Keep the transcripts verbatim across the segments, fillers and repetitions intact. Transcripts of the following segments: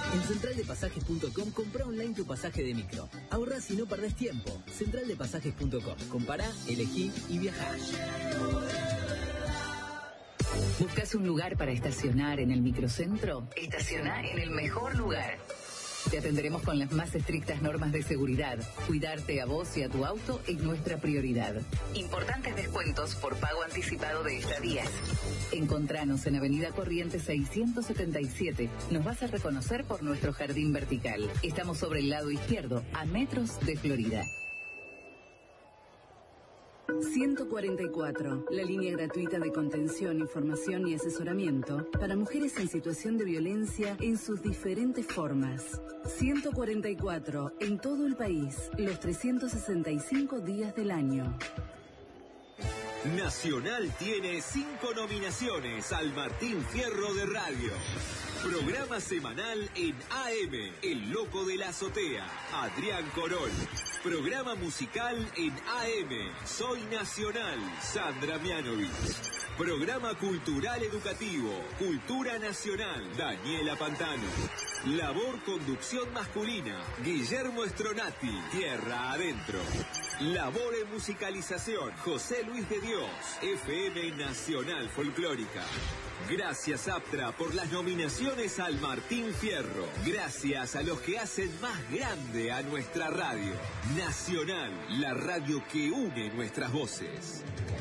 En central de pasajes punto com comprá online tu pasaje de micro. Ahorrás y no perdés tiempo. central de pasajes punto com. Compará, elegí y viajá. ¿Buscas un lugar para estacionar en el microcentro? Estaciona en el mejor lugar. Te atenderemos con las más estrictas normas de seguridad. Cuidarte a vos y a tu auto es nuestra prioridad. Importantes descuentos por pago anticipado de estadías. Encontranos en Avenida Corrientes seiscientos setenta y siete. Nos vas a reconocer por nuestro jardín vertical. Estamos sobre el lado izquierdo, a metros de Florida. ciento cuarenta y cuatro, la línea gratuita de contención, información y asesoramiento para mujeres en situación de violencia en sus diferentes formas. ciento cuarenta y cuatro, en todo el país, los trescientos sesenta y cinco días del año. Nacional tiene cinco nominaciones al Martín Fierro de Radio. Programa semanal en A M, El Loco de la Azotea, Adrián Corol. Programa musical en A M, Soy Nacional, Sandra Mianovich. Programa cultural educativo, Cultura Nacional, Daniela Pantano. Labor conducción masculina, Guillermo Stronati, Tierra Adentro. Labor en musicalización, José Luis de Dios, F M Nacional Folclórica. Gracias, Aptra, por las nominaciones al Martín Fierro. Gracias a los que hacen más grande a nuestra radio. Nacional, la radio que une nuestras voces.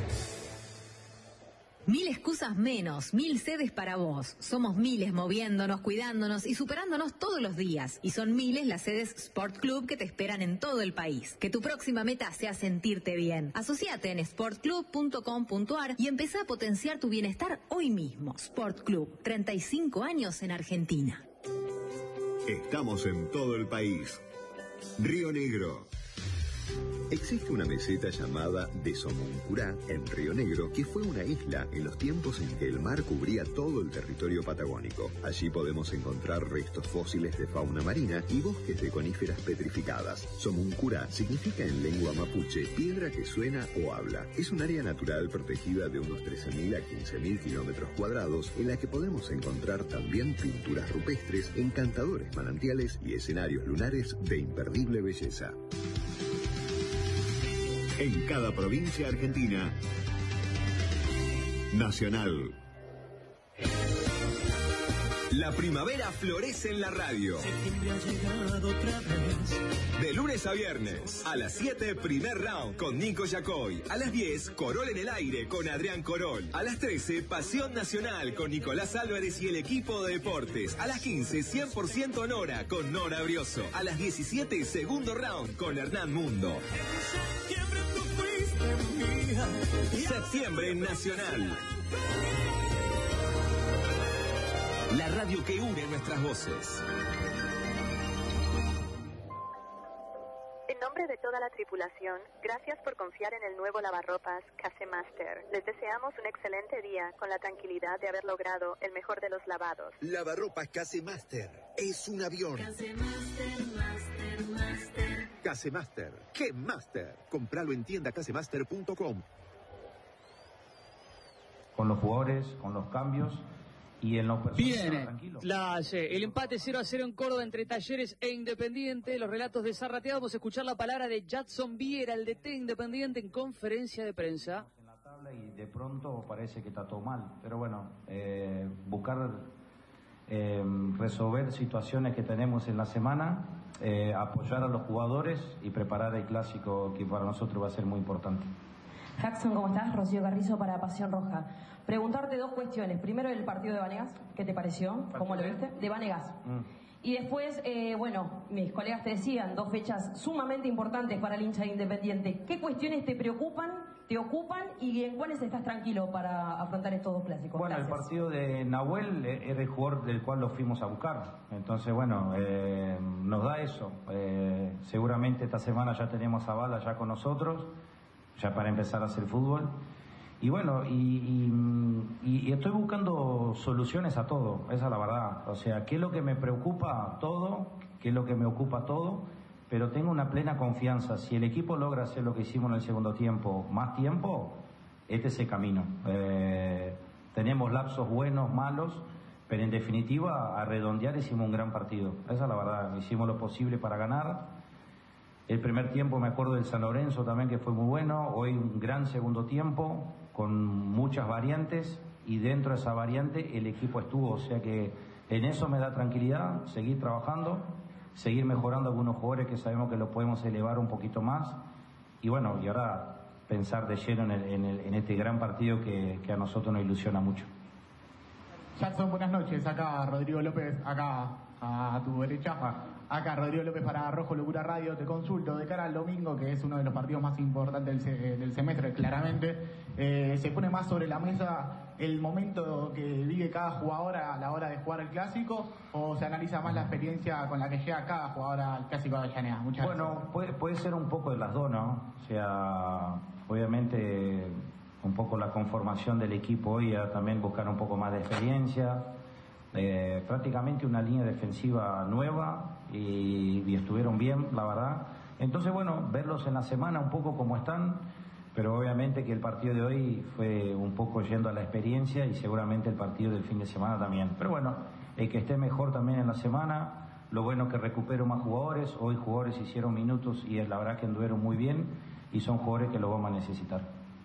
Mil excusas menos, mil sedes para vos. Somos miles moviéndonos, cuidándonos y superándonos todos los días. Y son miles las sedes Sport Club que te esperan en todo el país. Que tu próxima meta sea sentirte bien. Asociate en sport club punto com punto a r y empezá a potenciar tu bienestar hoy mismo. Sport Club, treinta y cinco años en Argentina. Estamos en todo el país. Río Negro. Existe una meseta llamada de Somoncurá, en Río Negro, que fue una isla en los tiempos en que el mar cubría todo el territorio patagónico. Allí podemos encontrar restos fósiles de fauna marina y bosques de coníferas petrificadas. Somoncurá significa en lengua mapuche piedra que suena o habla. Es un área natural protegida de unos trece mil a quince mil kilómetros cuadrados, en la que podemos encontrar también pinturas rupestres, encantadores manantiales y escenarios lunares de imperdible belleza. En cada provincia argentina. Nacional. La primavera florece en la radio. Septiembre ha llegado otra vez. De lunes a viernes, a las siete, primer round con Nico Yacoy. A las diez, Corol en el aire con Adrián Corol. A las trece, Pasión Nacional con Nicolás Álvarez y el equipo de deportes. A las quince, cien por ciento Nora con Nora Brioso. A las diecisiete, segundo round con Hernán Mundo. Septiembre en Nacional. La radio que une nuestras voces. En nombre de toda la tripulación, gracias por confiar en el nuevo lavarropas Casemaster. Les deseamos un excelente día con la tranquilidad de haber logrado el mejor de los lavados. Lavarropas Casemaster es un avión. Casemaster, Master, Master. Casemaster, ¿qué Master? Compralo en tienda casemaster punto com. Con los jugadores, con los cambios y en los personajes. Bien, tranquilo. las, eh, el empate cero a cero en Córdoba entre Talleres e Independiente. Los relatos de Zarratea. Vamos a escuchar la palabra de Jadson Viera, el D T Independiente, en conferencia de prensa. En la tabla y de pronto parece que está todo mal. Pero bueno, eh, buscar eh, resolver situaciones que tenemos en la semana, eh, apoyar a los jugadores y preparar el clásico, que para nosotros va a ser muy importante. Jackson, ¿cómo estás? Rocío Carrizo para Pasión Roja. Preguntarte dos cuestiones. Primero, el partido de Vanegas, ¿qué te pareció? ¿Cómo lo viste? De Vanegas. Mm. Y después, eh, bueno, mis colegas te decían, dos fechas sumamente importantes para el hincha de Independiente. ¿Qué cuestiones te preocupan, te ocupan y en cuáles estás tranquilo para afrontar estos dos clásicos? Bueno, Gracias. El partido de Nahuel era el jugador del cual lo fuimos a buscar. Entonces, bueno, eh, nos da eso. Eh, seguramente esta semana ya tenemos a Bala ya con nosotros, ya para empezar a hacer fútbol. Y bueno, y, y, y estoy buscando soluciones a todo, esa es la verdad. O sea, ¿qué es lo que me preocupa? Todo, ¿qué es lo que me ocupa? Todo, pero tengo una plena confianza. Si el equipo logra hacer lo que hicimos en el segundo tiempo, más tiempo, este es el camino. Eh, tenemos lapsos buenos, malos, pero en definitiva, a redondear hicimos un gran partido. Esa es la verdad, hicimos lo posible para ganar. El primer tiempo me acuerdo del San Lorenzo también, que fue muy bueno. Hoy un gran segundo tiempo, con muchas variantes, y dentro de esa variante el equipo estuvo. O sea que en eso me da tranquilidad, seguir trabajando, seguir mejorando algunos jugadores que sabemos que lo podemos elevar un poquito más. Y bueno, y ahora pensar de lleno en, el, en, el, en este gran partido que, que a nosotros nos ilusiona mucho. Jackson, buenas noches. Acá Rodrigo López, acá a tu derecha. Acá Rodrigo López para Rojo Locura Radio. Te consulto, de cara al domingo, que es uno de los partidos más importantes del, del semestre, claramente, eh, se pone más sobre la mesa el momento que vive cada jugador a la hora de jugar el Clásico, o se analiza más la experiencia con la que llega cada jugador al Clásico de Avellaneda? Muchas bueno, gracias. Puede, puede ser un poco de las dos, ¿no? O sea, obviamente un poco la conformación del equipo hoy, a también buscar un poco más de experiencia, eh, prácticamente una línea defensiva nueva, y, y estuvieron bien, la verdad. Entonces, bueno, verlos en la semana un poco como están, pero obviamente que el partido de hoy fue un poco yendo a la experiencia, y seguramente el partido del fin de semana también. Pero bueno, el que esté mejor también en la semana, lo bueno que recupero más jugadores. Hoy jugadores hicieron minutos y es la verdad que anduvieron muy bien, y son jugadores que lo vamos a necesitar.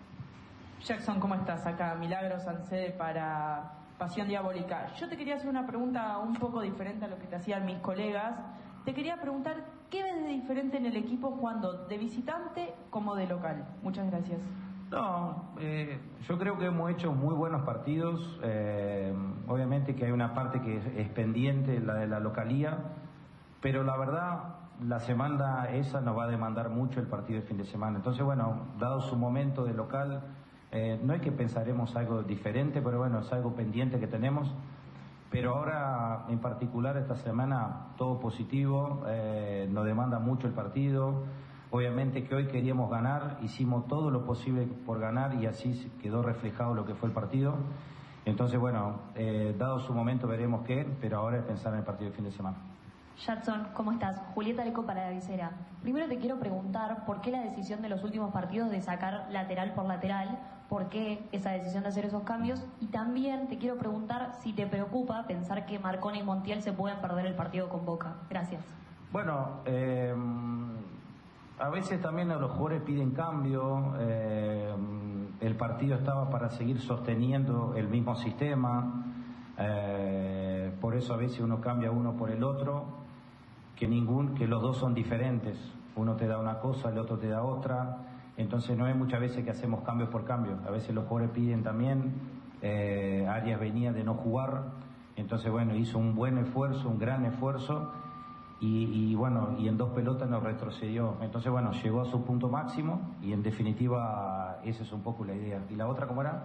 Jackson, ¿cómo estás? Acá Milagros Sancede para Pasión Diabólica. Yo te quería hacer una pregunta un poco diferente a lo que te hacían mis colegas. Te quería preguntar, ¿qué ves de diferente en el equipo jugando de visitante como de local? Muchas gracias. No, eh, yo creo que hemos hecho muy buenos partidos. Eh, obviamente que hay una parte que es, es pendiente, la de la localía, pero la verdad, la semana esa nos va a demandar mucho el partido de fin de semana. Entonces, bueno, dado su momento de local, eh, no es que pensaremos algo diferente, pero bueno, es algo pendiente que tenemos. Pero ahora, en particular, esta semana, todo positivo, eh, nos demanda mucho el partido. Obviamente que hoy queríamos ganar, hicimos todo lo posible por ganar, y así quedó reflejado lo que fue el partido. Entonces, bueno, eh, dado su momento veremos qué, pero ahora es pensar en el partido de fin de semana. Jackson, ¿cómo estás? Julieta Leco para la visera. Primero te quiero preguntar por qué la decisión de los últimos partidos de sacar lateral por lateral, por qué esa decisión de hacer esos cambios, y también te quiero preguntar si te preocupa pensar que Marconi y Montiel se pueden perder el partido con Boca. Gracias. Bueno, eh, a veces también los jugadores piden cambio, eh, el partido estaba para seguir sosteniendo el mismo sistema, eh, por eso a veces uno cambia uno por el otro, que ningún, que los dos son diferentes, uno te da una cosa, el otro te da otra, entonces no es muchas veces que hacemos cambio por cambio, a veces los jugadores piden también, eh, Arias venía de no jugar, entonces bueno, hizo un buen esfuerzo, un gran esfuerzo, y, y bueno, y en dos pelotas nos retrocedió, entonces bueno, llegó a su punto máximo, y en definitiva esa es un poco la idea. ¿Y la otra cómo era?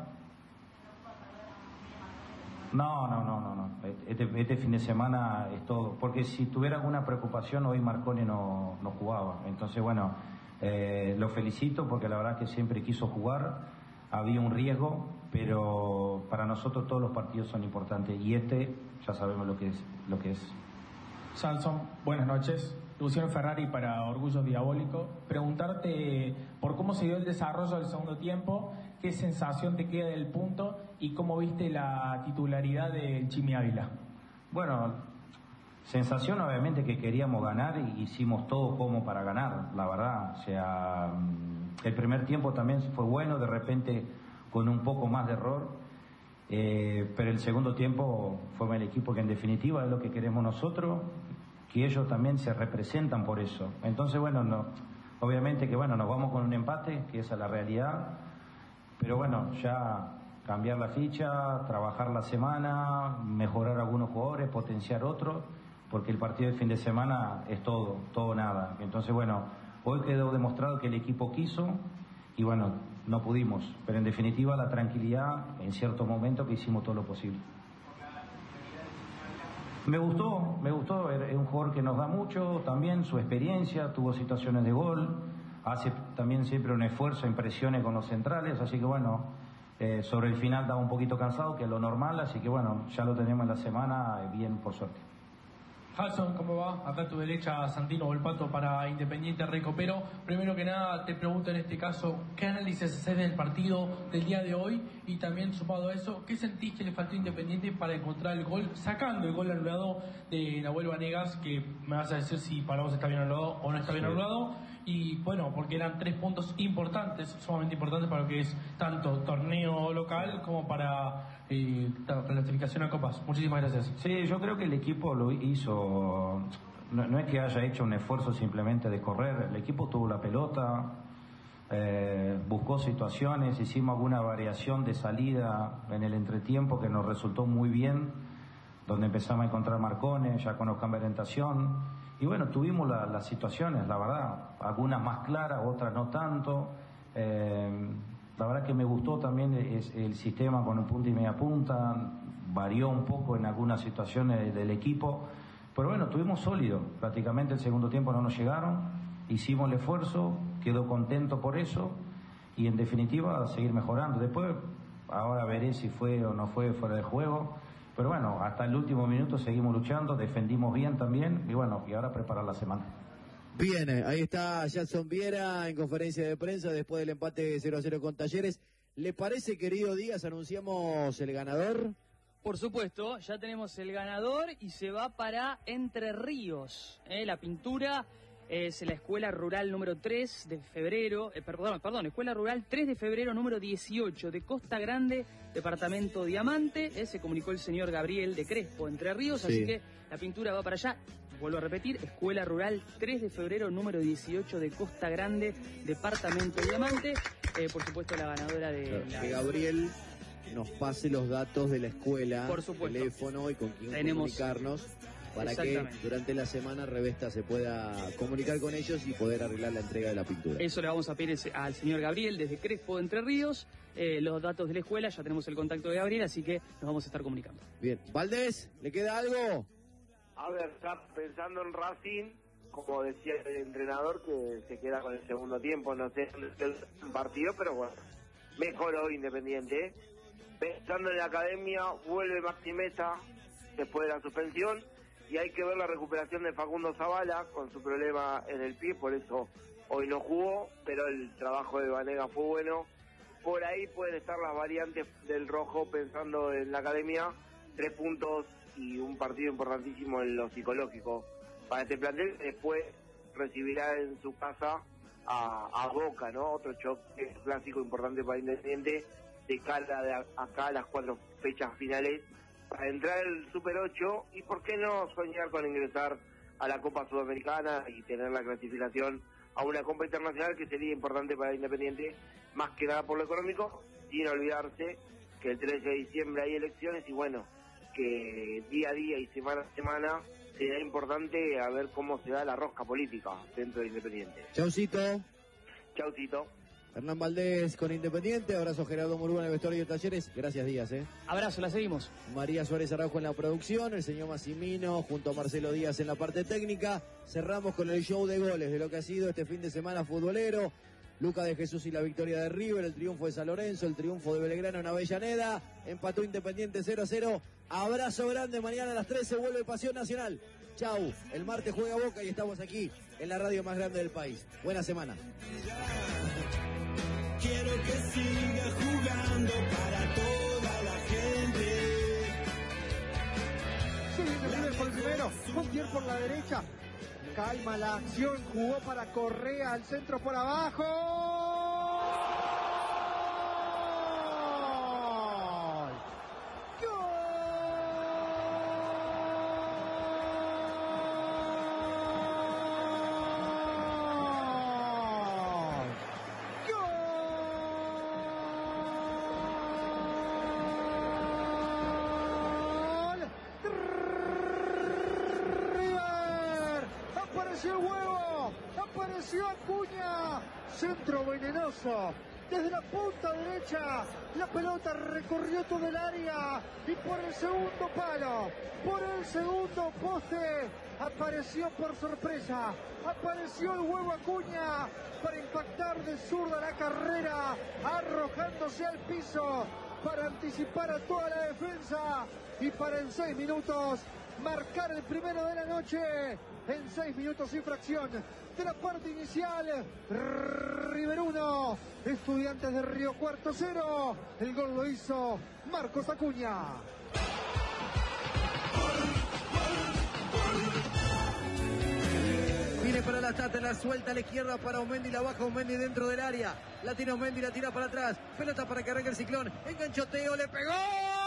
No, no, no, no, no. Este, este fin de semana es todo. Porque si tuviera alguna preocupación, hoy Marconi no, no jugaba. Entonces, bueno, eh, lo felicito porque la verdad que siempre quiso jugar. Había un riesgo, pero para nosotros todos los partidos son importantes. Y este ya sabemos lo que es. Lo que es. Samson, buenas noches. Luciano Ferrari para Orgullo Diabólico. Preguntarte por cómo se dio el desarrollo del segundo tiempo, qué sensación te queda del punto y cómo viste la titularidad del Chimi Ávila. Bueno, sensación obviamente que queríamos ganar y hicimos todo como para ganar, la verdad. O sea, el primer tiempo también fue bueno, de repente con un poco más de error, eh, pero el segundo tiempo fue el equipo que en definitiva es lo que queremos nosotros, que ellos también se representan por eso. Entonces, bueno, no, obviamente que bueno, nos vamos con un empate, que esa es la realidad, pero bueno, ya cambiar la ficha, trabajar la semana, mejorar algunos jugadores, potenciar otros, porque el partido del fin de semana es todo, todo nada. Entonces, bueno, hoy quedó demostrado que el equipo quiso y bueno, no pudimos, pero en definitiva la tranquilidad en cierto momento que hicimos todo lo posible. Me gustó, me gustó, es un jugador que nos da mucho, también su experiencia, tuvo situaciones de gol, hace también siempre un esfuerzo en presiones con los centrales, así que bueno, eh, sobre el final estaba un poquito cansado, que es lo normal, así que bueno, ya lo tenemos en la semana, bien por suerte. Hudson, ¿cómo va? Acá a tu derecha, Santino Volpato para Independiente Recopero. Primero que nada, te pregunto en este caso, ¿qué análisis haces del partido del día de hoy? Y también, sumado a eso, ¿qué sentís que le faltó a Independiente para encontrar el gol, sacando el gol anulado de Nahuel Vanegas, que me vas a decir si para vos está bien anulado o no está bien anulado? Y bueno, porque eran tres puntos importantes, sumamente importantes para lo que es tanto torneo local como para eh, la clasificación a Copas. Muchísimas gracias. Sí, yo creo que el equipo lo hizo, no, no es que haya hecho un esfuerzo simplemente de correr, el equipo tuvo la pelota, eh, buscó situaciones, hicimos alguna variación de salida en el entretiempo que nos resultó muy bien, donde empezamos a encontrar marcones, ya con Oscar Merentación, y bueno, tuvimos la, las situaciones, la verdad, algunas más claras, otras no tanto. Eh, la verdad que me gustó también el, el sistema con un punta y media punta, varió un poco en algunas situaciones del equipo, pero bueno, estuvimos sólidos, prácticamente el segundo tiempo no nos llegaron, hicimos el esfuerzo, quedó contento por eso, y en definitiva a seguir mejorando. Después, ahora veré si fue o no fue fuera de juego, pero bueno, hasta el último minuto seguimos luchando, defendimos bien también, y bueno, y ahora preparar la semana. Bien, ahí está Jadson Viera en conferencia de prensa después del empate cero a cero con Talleres. ¿Le parece, querido Díaz, anunciamos el ganador? Por supuesto, ya tenemos el ganador y se va para Entre Ríos. ¿eh? La pintura es la Escuela Rural número tres de febrero, eh, perdón, perdón, Escuela Rural tres de febrero número dieciocho de Costa Grande, departamento Diamante. Eh, se comunicó el señor Gabriel de Crespo, Entre Ríos, sí. Así que la pintura va para allá. Vuelvo a repetir, Escuela Rural tres de febrero número dieciocho de Costa Grande, departamento Diamante. Eh, por supuesto, la ganadora de... Claro, la... que Gabriel nos pase los datos de la escuela, por supuesto, teléfono y con quién tenemos... comunicarnos para que durante la semana Revesta se pueda comunicar con ellos y poder arreglar la entrega de la pintura. Eso le vamos a pedir al señor Gabriel desde Crespo de Entre Ríos, eh, los datos de la escuela, ya tenemos el contacto de Gabriel, así que nos vamos a estar comunicando. Bien, Valdés, ¿le queda algo? A ver, está pensando en Racing, como decía el entrenador, que se queda con el segundo tiempo, no sé el partido, pero bueno, mejoró Independiente. Pensando en la academia, vuelve Maxi Mesa después de la suspensión, y hay que ver la recuperación de Facundo Zavala con su problema en el pie, por eso hoy no jugó, pero el trabajo de Vanegas fue bueno. Por ahí pueden estar las variantes del rojo pensando en la academia, tres puntos y un partido importantísimo en lo psicológico para este plantel. Después recibirá en su casa a, a Boca, ¿no? Otro choque clásico importante para Independiente de cara de acá a las cuatro fechas finales para entrar el Super ocho y por qué no soñar con ingresar a la Copa Sudamericana y tener la clasificación a una Copa Internacional que sería importante para Independiente, más que nada por lo económico, sin olvidarse que el trece de diciembre hay elecciones y bueno, que día a día y semana a semana será importante a ver cómo se da la rosca política dentro de Independiente. Chaucito. Chaucito. Hernán Valdés con Independiente, abrazo Gerardo Murúa en el vestuario de Talleres, gracias Díaz. ¿eh? Abrazo, la seguimos. María Suárez Araujo en la producción, el señor Massimino junto a Marcelo Díaz en la parte técnica. Cerramos con el show de goles de lo que ha sido este fin de semana futbolero. Luca de Jesús y la victoria de River, el triunfo de San Lorenzo, el triunfo de Belgrano en Avellaneda, empató Independiente cero a cero. Abrazo grande, mañana a las trece vuelve Pasión Nacional. Chau, el martes juega Boca y estamos aquí en la radio más grande del país. Buena semana. Quiero que siga jugando para toda la gente. Se viene River por el primero, Montiel por la derecha. Calma la acción, jugó para Correa, al centro por abajo. Acuña, centro venenoso, desde la punta derecha, la pelota recorrió todo el área y por el segundo palo, por el segundo poste, apareció por sorpresa, apareció el huevo Acuña para impactar de zurda la carrera, arrojándose al piso para anticipar a toda la defensa y para en seis minutos marcar el primero de la noche en seis minutos y fracción de la parte inicial. River uno, Estudiantes de Río Cuarto cero. El gol lo hizo Marcos Acuña. Viene para la Tata, la suelta a la izquierda para Omendi, la baja Omendi dentro del área. La tiene Omendi, la tira para atrás. Pelota para que arranque el Ciclón. Enganchoteo, le pegó.